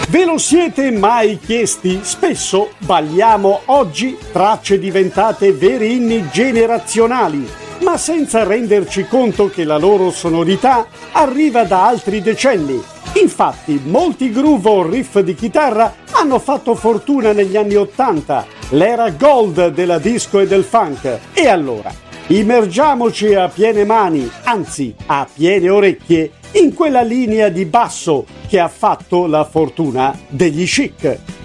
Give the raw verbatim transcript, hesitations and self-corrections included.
Ve lo siete mai chiesti? Spesso balliamo oggi tracce diventate veri inni generazionali, ma senza renderci conto che la loro sonorità arriva da altri decenni. Infatti, molti groove o riff di chitarra hanno fatto fortuna negli anni ottanta, l'era gold della disco e del funk. E allora, immergiamoci a piene mani, anzi a piene orecchie, in quella linea di basso che ha fatto la fortuna degli Chic.